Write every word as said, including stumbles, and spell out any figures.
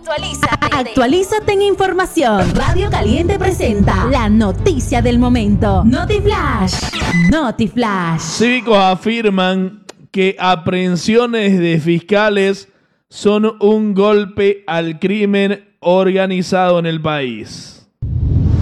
Actualízate. Actualízate en información. Radio Caliente presenta la noticia del momento. Notiflash. Notiflash. Cívicos afirman que aprehensiones de fiscales son un golpe al crimen organizado en el país.